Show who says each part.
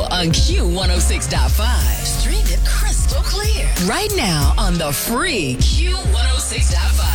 Speaker 1: on Q106.5. Stream it crystal clear right now on the free Q106.5